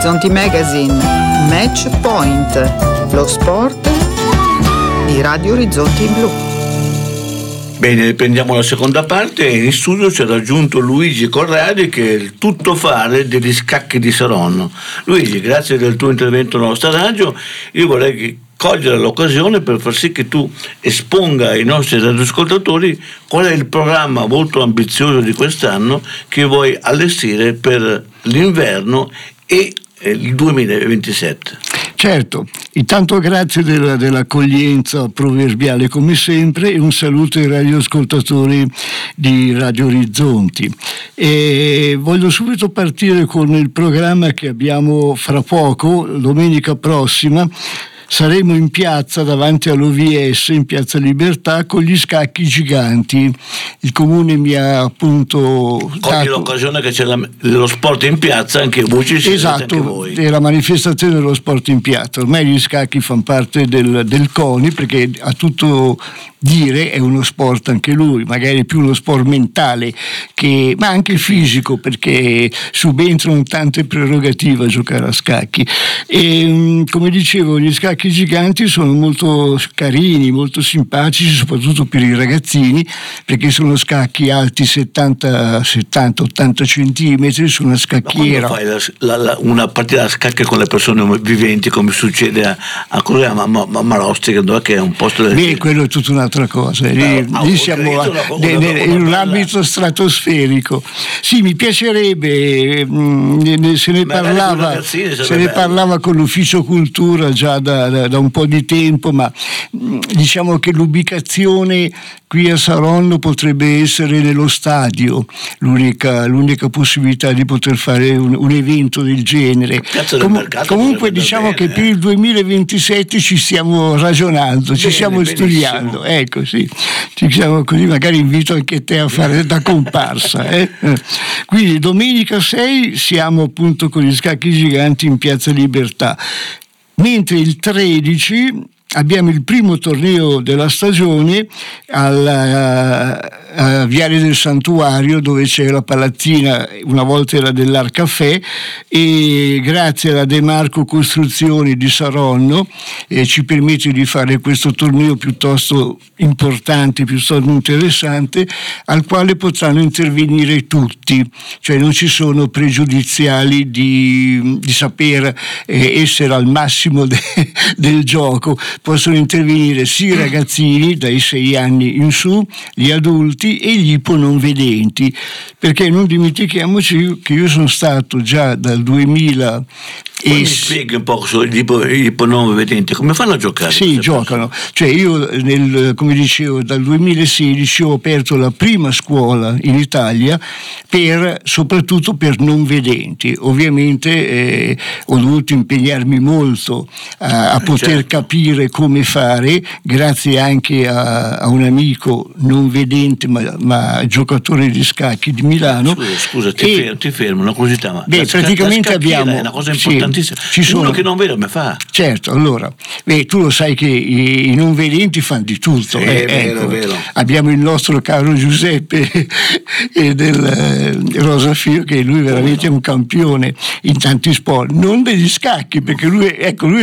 Orizzonti Magazine, Match Point, lo sport di Radio Orizzonti Blu. Bene, riprendiamo la seconda parte e in studio ci ha raggiunto Luigi Corradi, che è il tuttofare degli scacchi di Saronno. Luigi, grazie del tuo intervento alla nostra radio. Io vorrei cogliere l'occasione per far sì che tu esponga ai nostri radioascoltatori qual è il programma molto ambizioso di quest'anno che vuoi allestire per l'inverno e il 2027. Certo, intanto grazie dell'accoglienza proverbiale come sempre e un saluto ai radioascoltatori di Radio Orizzonti. E voglio subito partire con il programma che abbiamo fra poco, domenica prossima. Saremo in piazza davanti all'OVS, in Piazza Libertà, con gli scacchi giganti. Il comune mi ha appunto dato l'occasione che c'è lo sport in piazza, anche voi ci siete, esatto, anche voi. È la manifestazione dello sport in piazza. Ormai gli scacchi fanno parte del CONI, perché a tutto dire è uno sport anche lui, magari più uno sport mentale ma anche fisico, perché subentrano tante prerogative a giocare a scacchi. E come dicevo, gli scacchi giganti sono molto carini, molto simpatici, soprattutto per i ragazzini, perché sono scacchi alti 70-80 centimetri su una scacchiera. Ma quando fai una partita a scacchi con le persone viventi, come succede a Marostica, che è un posto del... quello è tutta un'altra cosa. Lì siamo in un ambito stratosferico. Sì, mi piacerebbe, se ne parlava con l'ufficio cultura già da un po' di tempo, ma diciamo che l'ubicazione qui a Saronno potrebbe essere nello stadio l'unica possibilità di poter fare un evento del genere. Comunque diciamo che per il 2027 ci stiamo ragionando, ci stiamo studiando, ecco, sì, così magari invito anche te a fare da comparsa. Quindi domenica 6 siamo appunto con gli scacchi giganti in Piazza Libertà, mentre il 13 abbiamo il primo torneo della stagione a Viale del Santuario, dove c'è la palazzina, una volta era dell'Arcaffè, e grazie alla De Marco Costruzioni di Saronno ci permette di fare questo torneo piuttosto importante, piuttosto interessante, al quale potranno intervenire tutti, cioè non ci sono pregiudiziali di saper essere al massimo del gioco. Possono intervenire sia i ragazzini dai 6 anni in su, gli adulti e gli ipo non vedenti, perché non dimentichiamoci che io sono stato già dal 2000 mi spieghi un po' sugli ipo non vedenti, come fanno a giocare? Sì, giocano, cioè io come dicevo dal 2016 ho aperto la prima scuola in Italia soprattutto per non vedenti. Ovviamente ho dovuto impegnarmi molto a poter capire come fare, grazie anche a un amico non vedente ma giocatore di scacchi di Milano. Scusa, ti fermo, una curiosità, ma praticamente abbiamo è una cosa importantissima. Ci sono, uno che non vede come fa? Certo, allora tu lo sai che i non vedenti fanno di tutto. Sì, è vero. Abbiamo il nostro caro Giuseppe del Rosafio, che lui veramente è un campione in tanti sport, non degli scacchi, perché lui